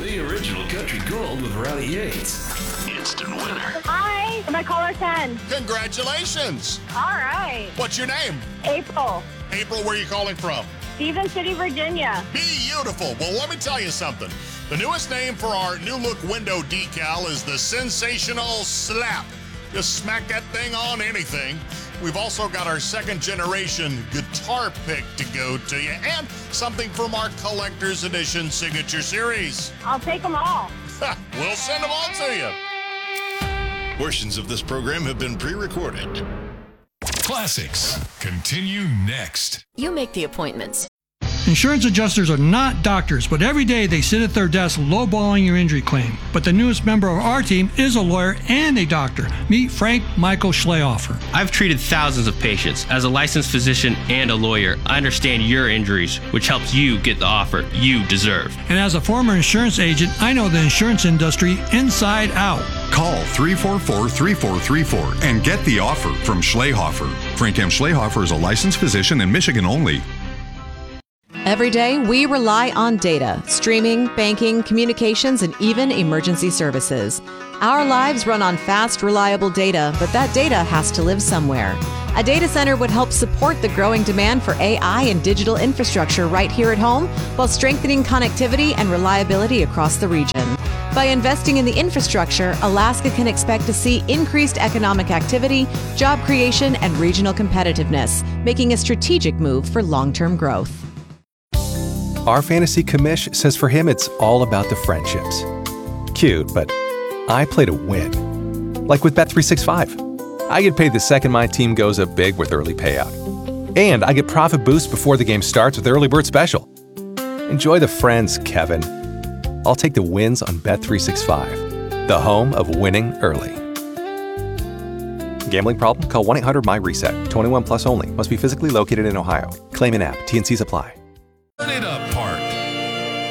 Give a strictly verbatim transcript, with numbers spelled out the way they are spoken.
The original country gold with Riley Yates. Instant winner. Hi, am I caller ten? Congratulations. All right. What's your name? April. April, where are you calling from? Stephen City, Virginia. Beautiful. Well, let me tell you something. The newest name for our new look window decal is the Sensational Slap. Just smack that thing on anything. We've also got our second generation guitar pick to go to you and something from our collector's edition signature series. I'll take them all. We'll send them all to you. Portions of this program have been pre-recorded. Classics continue next. You make the appointments. Insurance adjusters are not doctors, but every day they sit at their desk lowballing your injury claim. But the newest member of our team is a lawyer and a doctor. Meet Frank Michael Schlehofer. I've treated thousands of patients. As a licensed physician and a lawyer, I understand your injuries, which helps you get the offer you deserve. And as a former insurance agent, I know the insurance industry inside out. Call three four four, three four three four and get the offer from Schlehofer. Frank M. Schlehofer is a licensed physician in Michigan only. Every day, we rely on data, streaming, banking, communications, and even emergency services. Our lives run on fast, reliable data, but that data has to live somewhere. A data center would help support the growing demand for A I and digital infrastructure right here at home, while strengthening connectivity and reliability across the region. By investing in the infrastructure, Alaska can expect to see increased economic activity, job creation, and regional competitiveness, making a strategic move for long-term growth. Our fantasy commish says for him it's all about the friendships. Cute, but I play to win. Like with Bet three sixty-five. I get paid the second my team goes up big with early payout. And I get profit boost before the game starts with the early bird special. Enjoy the friends, Kevin. I'll take the wins on Bet three sixty-five, the home of winning early. Gambling problem? Call one eight hundred M Y reset. twenty-one plus only. Must be physically located in Ohio. Claim in app. T and Cs apply. Turn it up.